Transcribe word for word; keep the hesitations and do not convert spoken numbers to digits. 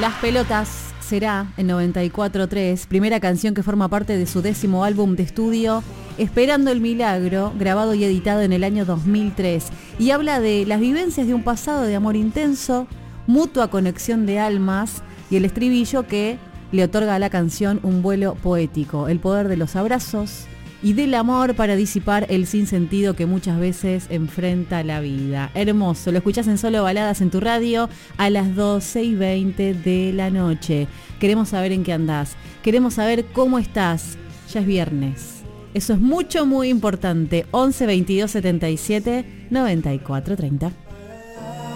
Las Pelotas será en noventa y cuatro tres, primera canción que forma parte de su décimo álbum de estudio, Esperando el Milagro, grabado y editado en el año dos mil tres, y habla de las vivencias de un pasado de amor intenso, mutua conexión de almas, y el estribillo que le otorga a la canción un vuelo poético, el poder de los abrazos y del amor para disipar el sinsentido que muchas veces enfrenta la vida. Hermoso, lo escuchás en Solo Baladas en tu radio a las doce y veinte de la noche. Queremos saber en qué andás, queremos saber cómo estás. Ya es viernes. Eso es mucho, muy importante. once veintidós setenta y siete noventa y cuatro treinta.